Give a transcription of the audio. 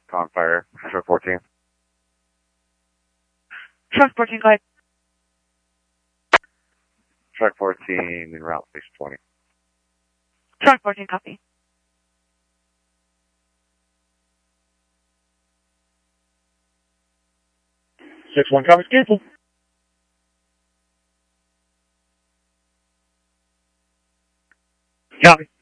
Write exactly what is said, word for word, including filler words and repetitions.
Con Fire, Truck fourteen. Truck fourteen, go ahead. Truck fourteen in route station twenty. Truck fourteen, copy. six one, copy, cancel. Copy.